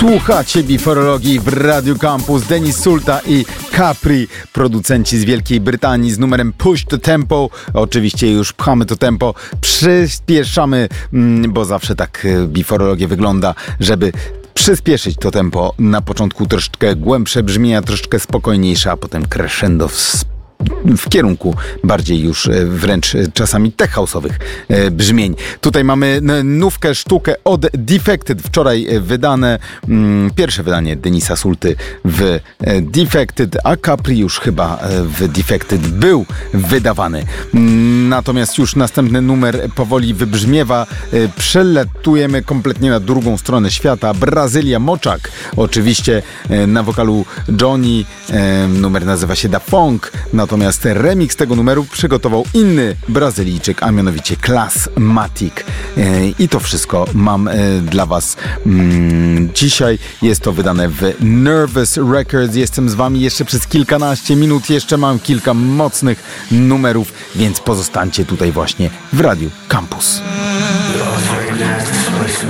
Słuchacie Biforologii w Radiu Campus. Denis Sulta i Capri, producenci z Wielkiej Brytanii, z numerem Push the Tempo. Oczywiście już pchamy to tempo, przyspieszamy, bo zawsze tak Biforologia wygląda, żeby przyspieszyć to tempo. Na początku troszeczkę głębsze brzmienia, troszeczkę spokojniejsze, a potem crescendo w kierunku bardziej już wręcz czasami tech house'owych brzmień. Tutaj mamy nówkę, sztukę od Defected. Wczoraj wydane pierwsze wydanie Denisa Sulty w Defected, a Capri już chyba w Defected był wydawany. Natomiast już następny numer powoli wybrzmiewa. Przelatujemy kompletnie na drugą stronę świata. Brazylia, Moczak. Oczywiście na wokalu Johnny. Numer nazywa się Da Funk. Natomiast remix tego numeru przygotował inny Brazylijczyk, a mianowicie Classmatic. I to wszystko mam dla Was dzisiaj. Jest to wydane w Nervous Records. Jestem z Wami jeszcze przez kilkanaście minut. Jeszcze mam kilka mocnych numerów, więc pozostańcie tutaj właśnie w Radiu Campus.